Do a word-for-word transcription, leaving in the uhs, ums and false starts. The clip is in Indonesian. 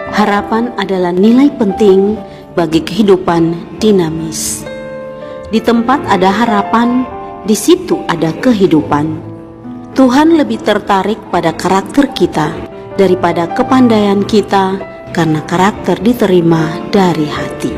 Harapan adalah nilai penting bagi kehidupan dinamis. Di tempat ada harapan, di situ ada kehidupan. Tuhan lebih tertarik pada karakter kita daripada kepandaian kita, karena karakter diterima dari hati.